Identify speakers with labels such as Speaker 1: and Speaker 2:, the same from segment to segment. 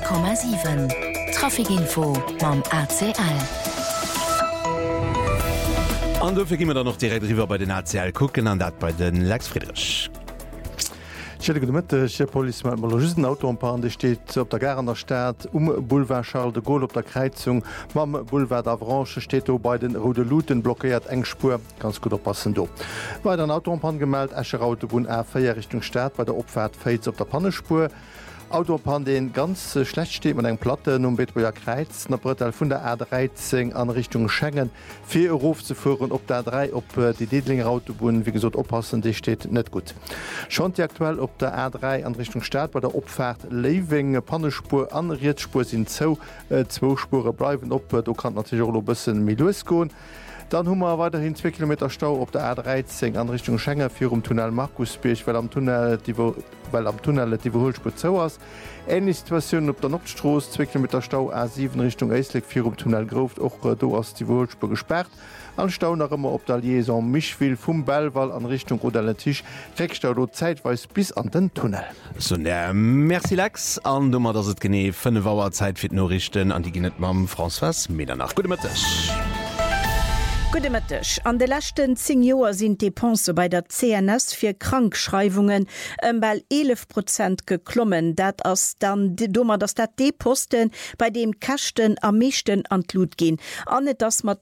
Speaker 1: 100,7 Trafikinfo mam ACL.
Speaker 2: An dofir gimmer da noch direkt riwer bei den ACL kucken an dat bei den Lex Friedrich.
Speaker 3: Polisten Autopan die steht op der Gar an der Stadt Boulevard Charles de Gaulle op der Kreizung mam Boulevard d'Avranche steht bei den Rodeluten blockiert engspur ganz gut oppassen do. Bei den Autopan gemeldt Escher Autobun A4 Richtung Stadt bei der Opfahrt Faits op der Pannespur. Autopan den ganz schlecht steht man eng Platte Betboer Kreiz na Bretel vun der A13 an Richtung Schengen 4 Euro zu fuhren op der 3 op die Dedlinger Autobahn wie gesot oppassen die steht net gut. Schon die aktuell op der A3 an Richtung Stadt bei der Opfahrt Leving Pannespur an Rietspur sind zo 2 Spure bleiben op du kann natürlich bisssen Milusko. Dann hummer weiterhin 2 Kilometer Stau op der A13 an Richtung Schengen für Tunnel Markusbech, weil am Tunnel die Holspur zo ass. Ähnlich Situation op der Nordstraße 2 Kilometer Stau A7 Richtung Eisleg für Tunnel Groft och do ass die Holspur gesperrt. An Stau nach immer op der Liaison Michwil vum Bellwall an Richtung Rodeletisch Reckstau do zeitweis bis an den Tunnel.
Speaker 2: So Merci Lex an dummer dats et gene 5 Auer Zeit fir Norrichten an die Genet Mam François Medernach. Gute Mittag.
Speaker 4: Gute Mittag. An de letzten 10 Jahren sind Depensen bei der CNS für Krankschreibungen bei 11% geklommen. Das ist dann dummer, dass das die Posten bei dem Kasten am meisten an die Lut gehen. Anne das mit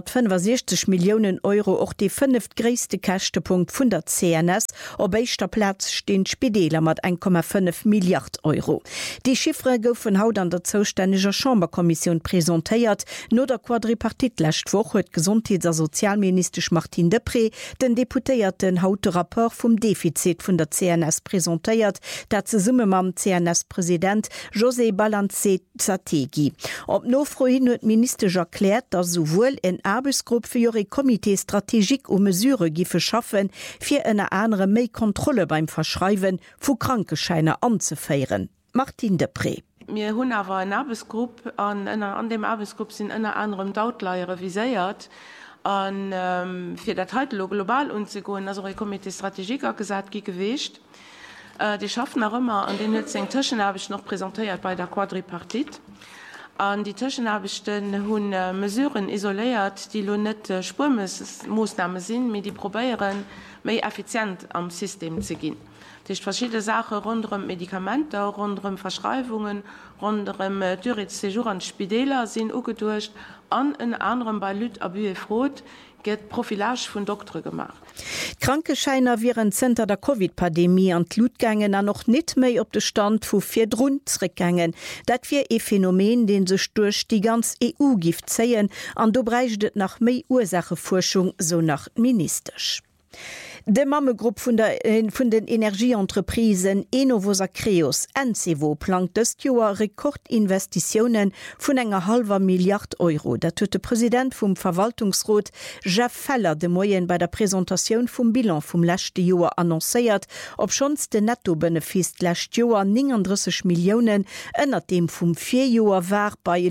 Speaker 4: 365 Millionen Euro auch die 5. größte Kastenpunkt von der CNS. Auf erster Platz stehen Spitäler mit 1,5 Milliarden Euro. Die Chiffre gofen haut an der zuständigen Chamberkommission präsentiert. Nur der Quadripartit letzte Woche hat Gesundheit der Sozialminister Martin Depré den Deputéierten haute rapport vom Defizit von der CNS präsentiert, dat ze summe mam CNS-Präsident José Balanzé-Zategi. Op Nofrohin huet Minister erklärt, dass sowohl en Arbeitsgruppe für ihre Komitee strategique ou mesure gife schaffen, fir eine andere Kontrolle beim Verschreiben vu Krankescheine anzufeieren. Martin Depré.
Speaker 5: Wir haben aber eine Arbeitsgruppe, an dem Arbeitsgruppe sind unter anderem Dautleier visiert. Und für das heute global umzugehen, also die Komitee Strategique hat gesagt, die gewicht. Die schaffen auch immer, an den letzten Tischen habe ich noch präsentiert bei der Quadripartit. An die Tischen habe ich dann Mesuren isoliert, die noch nicht Spurmaßnahmen sind, aber die probieren, mehr effizient am System zu gehen. Es gibt verschiedene Sachen rund um Medikamente, rund um Verschreibungen, rund um Durchséjour an Spitäler sind auch gedurcht. An anderem bei Leuten ab Frot geht Profilage von Doktoren gemacht.
Speaker 4: Krankescheiner wären Zenter der Covid-Pandemie an Blutgängen an noch nicht mehr op de Stand vu 4 Rundrückgängen. Dat wir e Phänomen, den sich durch die ganz EU gift zeien, an du breichtet nach mehr Ursacheforschung so nach ministerisch. De Mammegruppe von den Energieentreprisen Enovosa Creos NCVO plant des Jahr Rekordinvestitionen von einer halber Milliarde Euro. Das hat der Präsident vom Verwaltungsrat Jeff Feller de Moyen bei der Präsentation vom Bilan vom letzten Jahr annonciert, ob schon der Nettobenefit letztes Jahr 39 Millionen, dem vom 4 Jahr war bei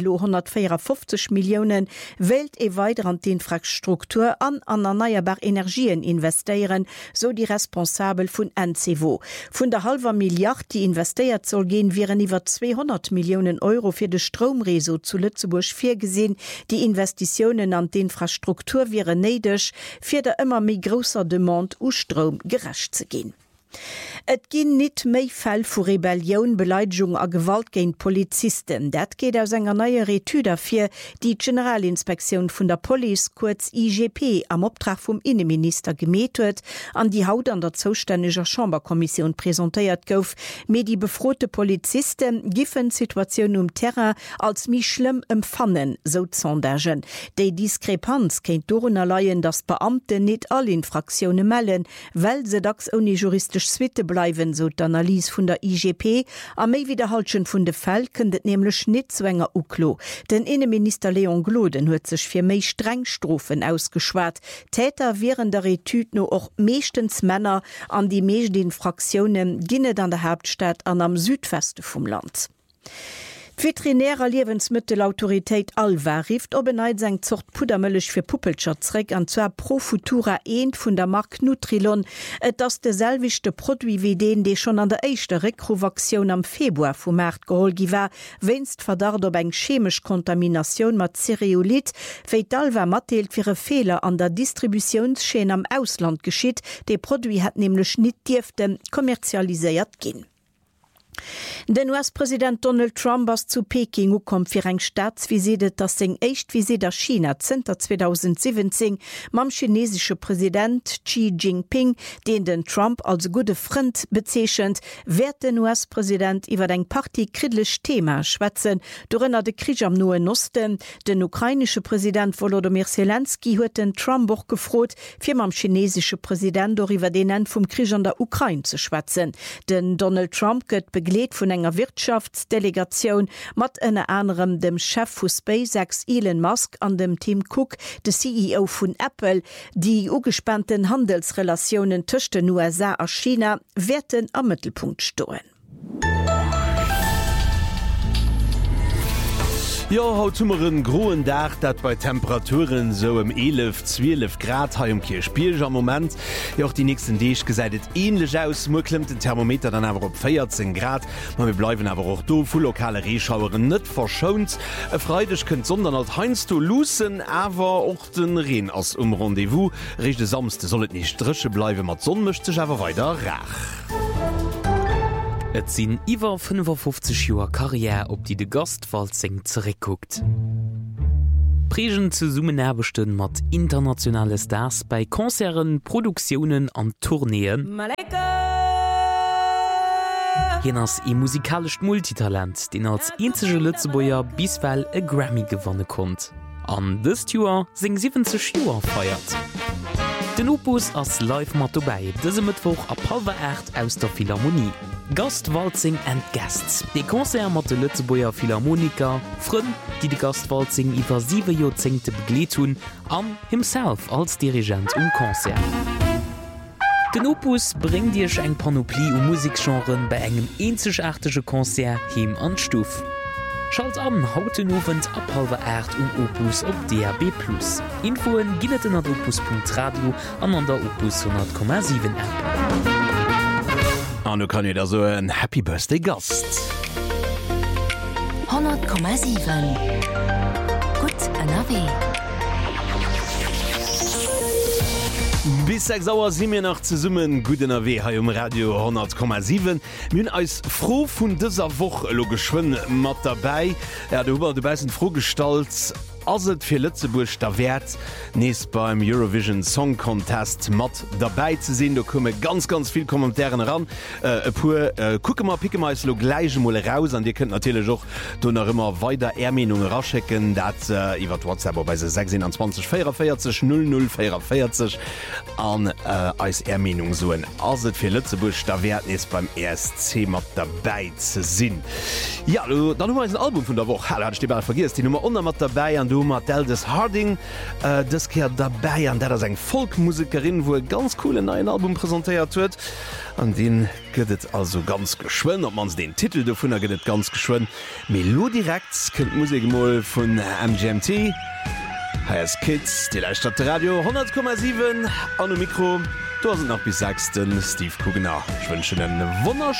Speaker 4: 154 Millionen, Welt weiter an die Infrastruktur an erneuerbare Energien investieren, so die Responsabel von NCVO. Von der halber Milliarde, die investiert soll gehen, wären über 200 Millionen Euro für das Stromreso zu Lützeburg vorgesehen. Die Investitionen an die Infrastruktur wären nötig, für der immer mehr größer Demand und Strom gerecht zu gehen. Et ginn net méi Fäll vu Rebellion, Beleidigung a Gewalt géint Polizisten. Dat geht aus enger neue Etude fir die Generalinspektion vun der Police, kurz IGP, am Optrag vom Innenminister gemet huet, an die Haut an der zuständiger Chamberkommission präsentiert gouf, me die befrote Polizisten giffen Situationen Terrain als mi schlimm empfannen, so Sondagen. Dei Diskrepanz kennt doren alleien, dass Beamte net alle Infraktionen mellen, weil se dacks ohne juristisch Zwitte bleiben, so die Analyse von der IGP. Am méi Wiederhalschen von de Fäll kënnet nämlich net zwänger uklo. Den Innenminister Leon Gloden huet sich fir méi streng Strophen ausgeschwart. Täter wären der Etude no och meestens Männer an die meeschten Fraktionen ginnet an der Hauptstadt an am Südweste vom Land. Veterinärer Lebensmittelautorität Alva rift obenheit seg Zocht Pudermëllech fir Puppelschatzreck anzwer pro Futura 1 vun der Mark Nutrilon, et ass de selwichte Produkt wie den, dei schon an der eischchte Rekrovaktion am Februar vum März geholt giwer, wennst verdart op eng chemisch Kontamination mat Cereolit, wéit Alva matteelt fir Fehler an der Distributionsscheen am Ausland geschiet, de Produkt hat nämlichlech net Diften kommerzialiséiert ginn. Den US-Präsident Donald Trump ass zu Peking kom fir eng Staatsvisite, dat seg Echtvisite der China Zter 2017 mam chinesische Präsident Xi Jinping, den Trump als gute Freund bezeechchend, werd den US-Präsident iwwer eng partykridlech Thema schwätzen, dorënner de Krieg am Noen Osten. Den ukrainische Präsident Volodymyr Zelensky huet den Trump och gefrot, fir mam chinesische Präsident oriwwer den End vum Krieg an der Ukraine ze schwätzen. Den Donald Trump gëtt begleet vun enger Wirtschaftsdelegation mat ënne anderem dem Chef vu SpaceX Elon Musk an dem Tim Cook, de CEO vun Apple. Die ugespannten Handelsrelationen tëcht den USA a China werden am Mittelpunkt stoen.
Speaker 2: Ja, haut zummeren groen Dach, dat bei Temperaturen so 11-12 Grad ha Kirchspielger Moment. Ja, auch die nächsten Deeg gesäidet ähnlich aus, mo klimmt den Thermometer dann awer op 14 Grad. Ma wir bleiwen awer auch do vu lokale Reschaueren net verschont. Freidech kënnt sondern als heinst du lussen, awer och den Reen ass Rendezvous. Richte samste sollt nicht drische bleiwe mat Sonn mischt sech awer weiter rach.
Speaker 6: Et sinn iwwer 55 Joer Karriere, op die de Gastwalzing zurückguckt. Pregen zu Summen erbechten mat internationale Stars bei Konzeren, Produktionen an Tourneen. Jenners e musikalisch Multitalent, den als einzige Lützeboer biswell e Grammy gewonnen konnt. An this Tour sing 70 Joer feiert. Den Opus ass live mat vorbei, dëse Mittwoch a Palver 8 aus der Philharmonie. Gastwalzing and Guests. De Konzert mat de Lützeboer Philharmoniker, Frën, die de Gastwalzing iwwer 7 Jahrzehente begleet hun, an himself als Dirigent Konzert. Den Opus bringt Dich eng Panoplie Musikgenren bei engem einzigartige Konzert him an Stuf. Schalt an hautenowend ab halber 8 Opus op DAB+. Infoen ginnet at opus.radio an der Opus 100,7 App.
Speaker 2: An du kann da so ein Happy Birthday Gast.
Speaker 1: 100,7 Gut NRW.
Speaker 2: Bis 6 Uhr sind wir noch zu summen gut NRW hier im Radio 100,7. Wir sind als froh von dieser Woche geschwind mit dabei. Ja, du bist froh gestaltet. Also für Lützeburg der Wert nächst beim Eurovision Song Contest mit dabei zu sehen. Da kommen ganz viele Kommentare ran. Gucken mal, picken wir so gleich mal raus. Und ihr könnt natürlich auch noch immer weiter Ermeinungen rausschicken. Das über WhatsApp bei 26 44 00 44 an als Ermeinung so. Also für Lützeburg der Wert nächst beim ESC mit dabei zu sehen. Ja, dann haben wir ein Album von der Woche. Da steht mal vergisst die Nummer unter mit dabei. Und du mat Aldous Harding, das kehrt dabei an der das eng Folkmusikerin, wo ganz coole neuen Album präsentiert huet. An den gëtt also ganz geschwinn, ob mans den Titel davon gëtt ganz geschwinn. Melodierekt könnt Musikmol von MGMT. HS Kids, die Leistadt Radio 100,7 an dem Mikro. Da sind noch bis 6. Steve Kugener. Ich wünsche einen wunderschönen